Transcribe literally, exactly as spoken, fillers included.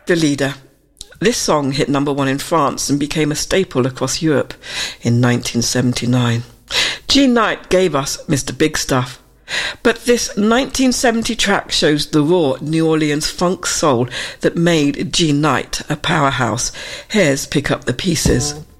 The Leader. This song hit number one in France and became a staple across Europe in nineteen seventy-nine. Jean Knight gave us Mister Big Stuff. But this nineteen seventy track shows the raw New Orleans funk soul that made Jean Knight a powerhouse. Here's Pick Up the Pieces.